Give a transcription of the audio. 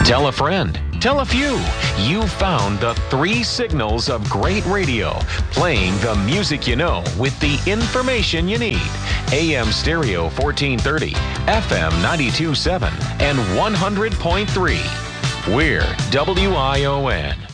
Tell a friend. Tell a few. You found the 3 signals of great radio, playing the music you know with the information you need. AM stereo 1430, FM 92.7, and 100.3. We're WION.